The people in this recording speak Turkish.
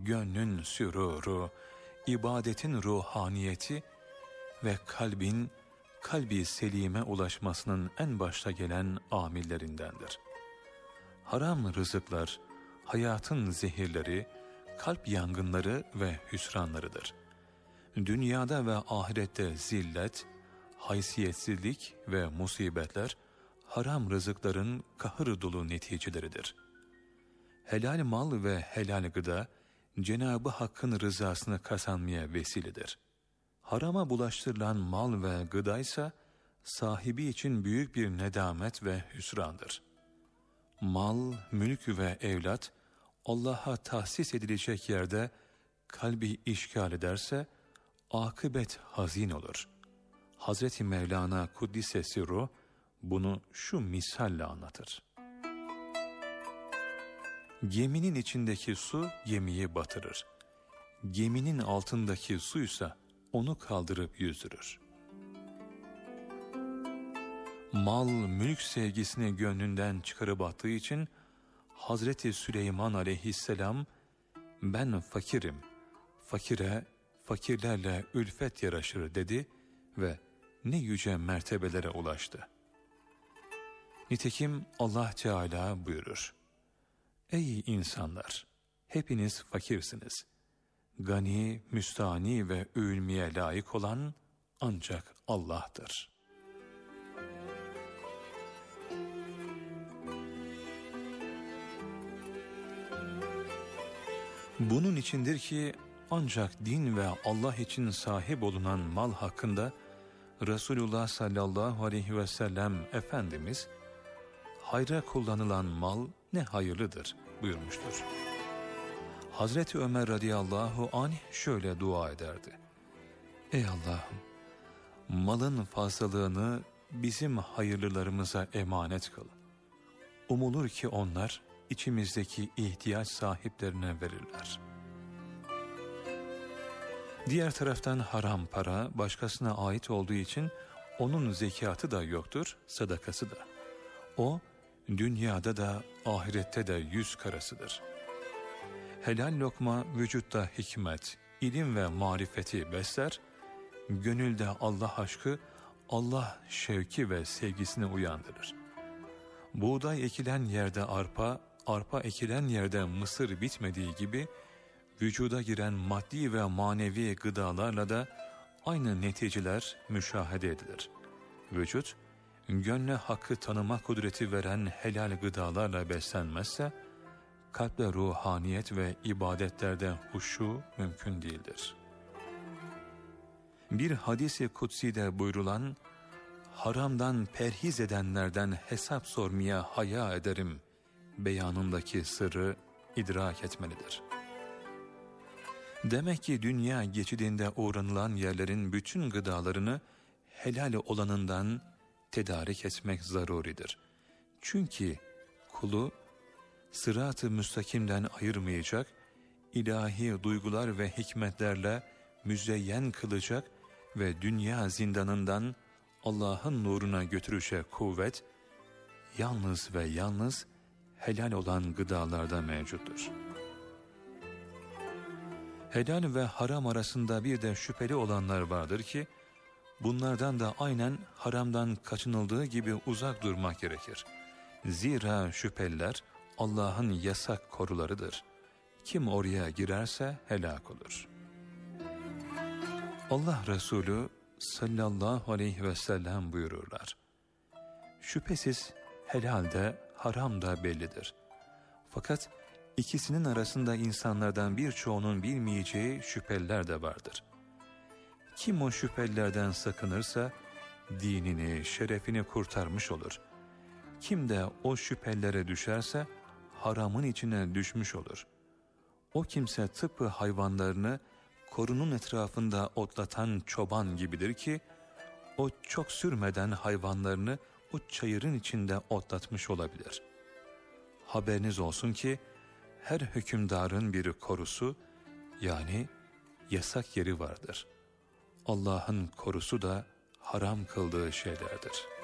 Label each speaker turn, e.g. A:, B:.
A: gönlün süruru, ibadetin ruhaniyeti ve kalbi selime ulaşmasının en başta gelen amillerindendir. Haram rızıklar, hayatın zehirleri, kalp yangınları ve hüsranlarıdır. Dünyada ve ahirette zillet, haysiyetsizlik ve musibetler, haram rızıkların kahır dolu neticeleridir. Helal mal ve helal gıda, Cenab-ı Hakk'ın rızasını kazanmaya vesiledir. Harama bulaştırılan mal ve gıdaysa, sahibi için büyük bir nedamet ve hüsrandır. Mal, mülk ve evlat, Allah'a tahsis edilecek yerde kalbi işgal ederse, akıbet hazin olur. Hazreti Mevlana Kuddise Sirruh bunu şu misalle anlatır. Geminin içindeki su gemiyi batırır. Geminin altındaki suysa onu kaldırıp yüzdürür. Mal, mülk sevgisini gönlünden çıkarıp attığı için Hazreti Süleyman aleyhisselam ben fakirim, fakirlerle ülfet yaraşır dedi ve ne yüce mertebelere ulaştı. Nitekim Allah Teala buyurur: Ey insanlar! Hepiniz fakirsiniz. Gani, müstani ve övülmeye layık olan ancak Allah'tır. Bunun içindir ki ancak din ve Allah için sahip olunan mal hakkında Resulullah sallallahu aleyhi ve sellem Efendimiz hayra kullanılan mal ne hayırlıdır buyurmuştur. Hazreti Ömer radıyallahu anh şöyle dua ederdi: Ey Allah'ım, malın fazlalığını bizim hayırlılarımıza emanet kıl. Umulur ki onlar içimizdeki ihtiyaç sahiplerine verirler. Diğer taraftan haram para başkasına ait olduğu için onun zekatı da yoktur, sadakası da. O dünyada da ahirette de yüz karasıdır. Helal lokma vücutta hikmet, ilim ve marifeti besler, gönülde Allah aşkı, Allah şevki ve sevgisini uyandırır. Buğday ekilen yerde arpa ekilen yerde mısır bitmediği gibi, vücuda giren maddi ve manevi gıdalarla da aynı neticeler müşahede edilir. Vücut, gönle hakkı tanıma kudreti veren helal gıdalarla beslenmezse, kalple ruhaniyet ve ibadetlerde huşu mümkün değildir. Bir hadis-i kutsi'de buyurulan, haramdan perhiz edenlerden hesap sormaya haya ederim beyanındaki sırrı idrak etmelidir. Demek ki dünya geçidinde uğranılan yerlerin bütün gıdalarını helal olanından tedarik etmek zaruridir. Çünkü kulu sırat-ı müstakimden ayırmayacak, ilahi duygular ve hikmetlerle müzeyyen kılacak ve dünya zindanından Allah'ın nuruna götürecek kuvvet, yalnız ve yalnız helal olan gıdalarda mevcuttur. Helal ve haram arasında bir de şüpheli olanlar vardır ki, bunlardan da aynen haramdan kaçınıldığı gibi uzak durmak gerekir. Zira şüpheliler Allah'ın yasak korularıdır. Kim oraya girerse helak olur. Allah Resulü sallallahu aleyhi ve sellem buyururlar: Şüphesiz helal de haram da bellidir. Fakat ikisinin arasında insanlardan birçoğunun bilmeyeceği şüpheliler de vardır. Kim o şüphelilerden sakınırsa dinini, şerefini kurtarmış olur. Kim de o şüphelere düşerse haramın içine düşmüş olur. O kimse tıpkı hayvanlarını korunun etrafında otlatan çoban gibidir ki, o çok sürmeden hayvanlarını o çayırın içinde otlatmış olabilir. Haberiniz olsun ki, her hükümdarın bir korusu, yani yasak yeri vardır. Allah'ın korusu da haram kıldığı şeylerdir.